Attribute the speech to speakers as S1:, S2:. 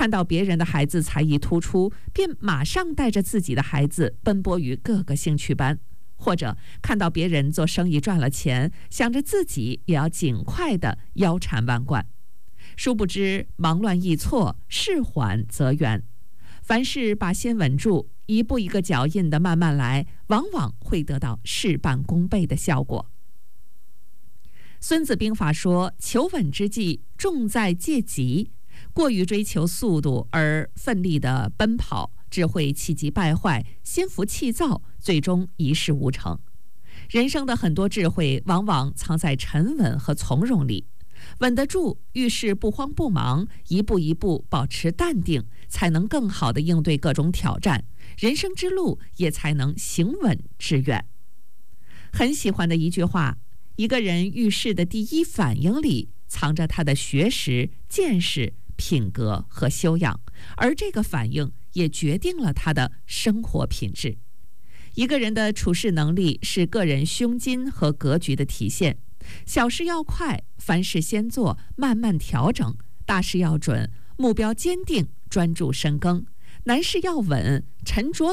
S1: 看到别人的孩子才艺突出，便马上带着自己的孩子奔波于各个兴趣班，或者看到别人做生意赚了钱，想着自己也要尽快地腰缠万贯。殊不知忙乱易错，事缓则圆。凡事把心稳住，一步一个脚印地慢慢来，往往会得到事半功倍的效果。孙子兵法说，求稳之计，重在戒急。过于追求速度而奋力的奔跑，只会气急败坏，心浮气躁，最终一事无成。人生的很多智慧往往藏在沉稳和从容里，稳得住，遇事不慌不忙，一步一步保持淡定，才能更好地应对各种挑战，人生之路也才能行稳致远。很喜欢的一句话，一个人遇事的第一反应里，藏着他的学识、见识、品格和修养，而这个反应也决定了他的生活品质。一个人的处事能力是个人胸襟和格局的体现。小事要快，凡事先做，慢慢调整；大事要准，目标坚定，专注深耕；难事要稳，沉着